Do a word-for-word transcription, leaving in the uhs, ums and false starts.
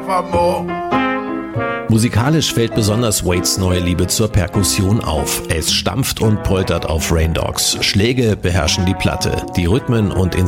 forevermore. Musikalisch fällt besonders Waits neue Liebe zur Perkussion auf. Es stampft und poltert auf Rain Dogs. Schläge beherrschen die Platte. Die Rhythmen und